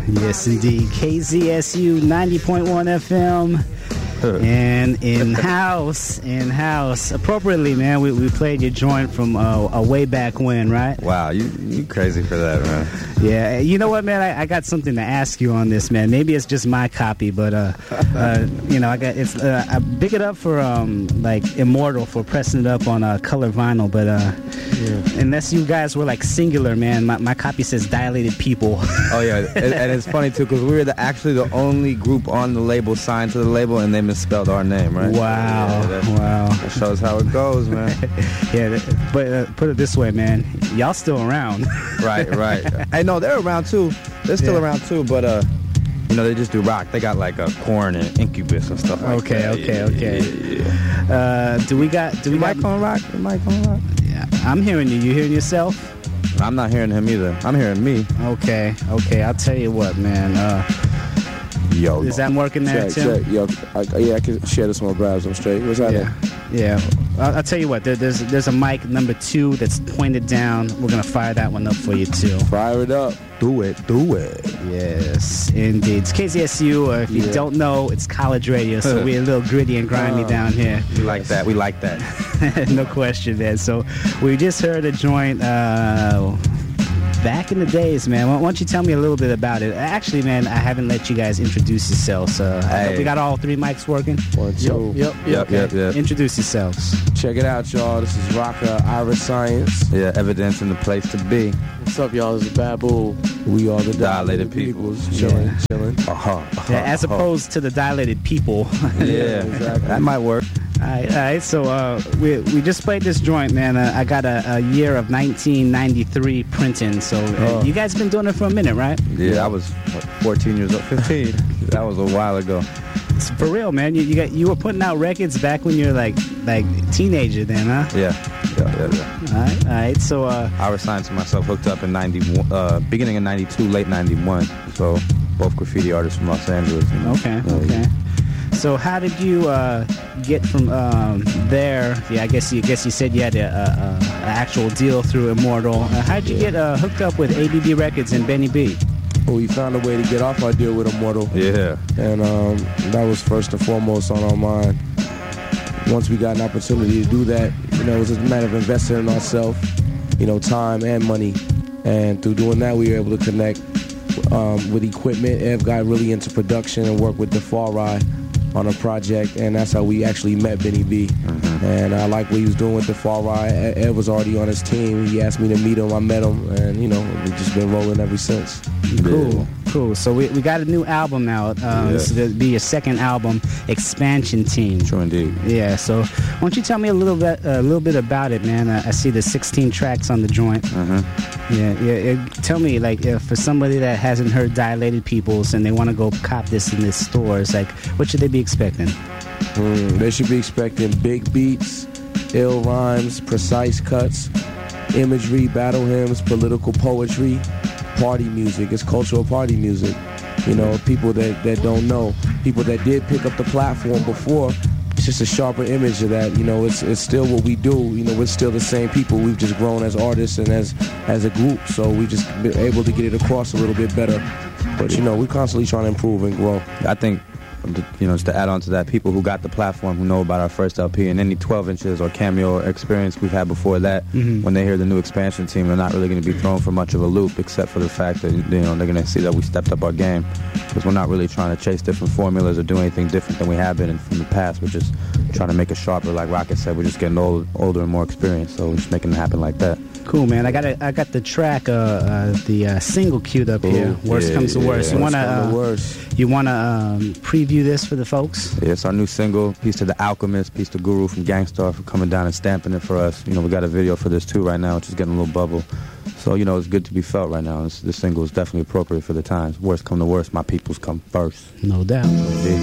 Yes, indeed. KZSU 90.1 FM. And in-house, appropriately, man, we played your joint from a way back when, right? Wow, you crazy for that, man. Yeah, you know what, man? I got something to ask you on this, man. Maybe it's just my copy, but you know, I big it up for like Immortal for pressing it up on color vinyl, but unless you guys were like singular, man, my copy says Dilated People. Oh yeah, and it's funny too because we were actually the only group on the label signed to the label, and they misspelled our name, right? Wow, wow. That shows how it goes, man. Yeah, but put it this way, man, y'all still around. Right. I know they're around too. They're still around too, but you know, they just do rock. They got like a Korn and Incubus and stuff like that. Okay. Yeah. Do we got Mike on rock? Mike on rock? Yeah, I'm hearing you. You hearing yourself? I'm not hearing him either. I'm hearing me. Okay. I'll tell you what, man. Yo, is that working there, Tim? Yo, I can share this one, grabs. I'm straight. What's that? Yeah. I'll tell you what. There's a mic number 2 that's pointed down. We're gonna fire that one up for you too. Fire it up. Do it. Yes, indeed. It's KZSU. If you don't know, it's college radio, so we're a little gritty and grimy down here. We like that. No question, man. So we just heard a joint back in the days, man. Why don't you tell me a little bit about it? Actually, man, I haven't let you guys introduce yourselves. We got all 3 mics working? 1, 2. Yep. Introduce yourselves. Check it out, y'all. This is Rocka, Iris Science. Yeah, Evidence in the place to be. What's up, y'all? This is Babu. We are the Dilated Peoples. Chilling. As opposed to the Dilated People. Yeah, exactly. That might work. All right. So we just played this joint, man. I got a year of 1993 printing. So you guys been doing it for a minute, right? Yeah, I was 14 years old, 15. That was a while ago. It's for real, man. You were putting out records back when you were like teenager, then, huh? Yeah. All right. So Iris Science and myself hooked up in 91, beginning of 92, late 91. So both graffiti artists from Los Angeles. You know? Okay. So how did you get from there? Yeah, I guess you said you had an actual deal through Immortal. How did you get hooked up with ABB Records and Benny B? Well, we found a way to get off our deal with Immortal. Yeah. And that was first and foremost on our mind. Once we got an opportunity to do that, you know, it was a matter of investing in ourselves, you know, time and money. And through doing that, we were able to connect with equipment. Ev got really into production and worked with DeFari on a project, and that's how we actually met Benny B. Mm-hmm. And I like what he was doing with DeFari. Ev was already on his team. He asked me to meet him. I met him, and, you know, we've just been rolling ever since. Cool. So we got a new album out. This is going to be your second album, Expansion Team. True indeed. Yeah. So why don't you tell me a little bit about it, man? I see the 16 tracks on the joint. Mm-hmm. Yeah. Tell me, like, for somebody that hasn't heard Dilated Peoples and they want to go cop this in the stores, like, what should they be expecting? They should be expecting big beats, ill rhymes, precise cuts, imagery, battle hymns, political poetry, party music. It's cultural party music. You know, people that don't know, people that did pick up the platform before, it's just a sharper image of that. You know, it's still what we do. You know, we're still the same people. We've just grown as artists and as a group, so we just been able to get it across a little bit better. But, you know, we're constantly trying to improve and grow. I think, you know, just to add on to that, people who got the platform, who know about our first LP and any 12 inches or cameo experience we've had before that, when they hear the new Expansion Team, they're not really going to be thrown for much of a loop, except for the fact that, you know, they're going to see that we stepped up our game, because we're not really trying to chase different formulas or do anything different than we have been from the past. We're just trying to make it sharper. Like Rocket said, we're just getting older and more experienced, so we're just making it happen like that. Cool, man. I got the track, the single queued up here. Worst comes to worst. You wanna preview this for the folks? Yeah, it's our new single. Peace to The Alchemist, peace to Guru from Gangstar for coming down and stamping it for us. You know, we got a video for this too right now, which is getting a little bubble. So, you know, it's good to be felt right now. This single is definitely appropriate for the times. Worst come to worst, my peoples come first. No doubt. Indeed.